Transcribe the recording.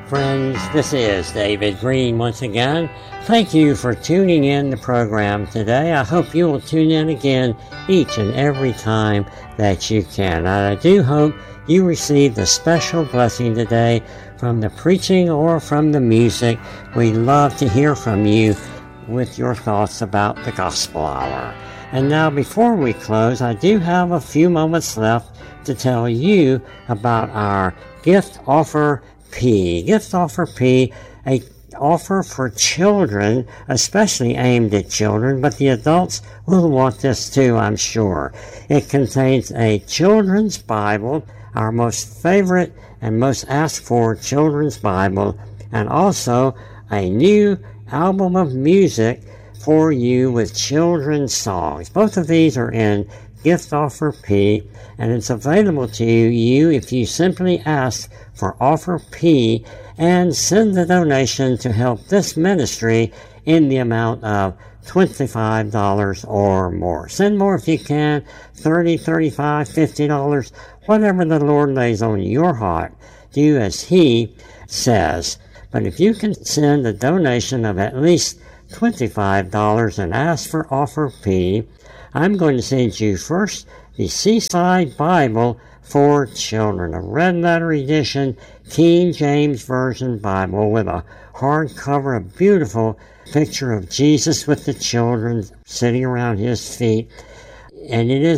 Friends, this is David Green once again. Thank you for tuning in the program today. I hope you will tune in again each and every time that you can. I do hope you received a special blessing today from the preaching or from the music. We love to hear from you with your thoughts about the Gospel Hour. And now, before we close, I do have a few moments left to tell you about our Gift Offer P. Gift Offer P, a offer for children, especially aimed at children, but the adults will want this too, I'm sure. It contains a children's Bible, our most favorite and most asked for children's Bible, and also a new album of music for you with children's songs. Both of these are in Gift Offer P, and it's available to you if you simply ask for Offer P and send the donation to help this ministry in the amount of $25 or more. Send more if you can, $30, $35, $50, whatever the Lord lays on your heart. Do as He says. But if you can send a donation of at least $25 and ask for Offer P, I'm going to send you first the Seaside Bible for Children, a red letter edition King James Version Bible with a hardcover, a beautiful picture of Jesus with the children sitting around His feet. And it is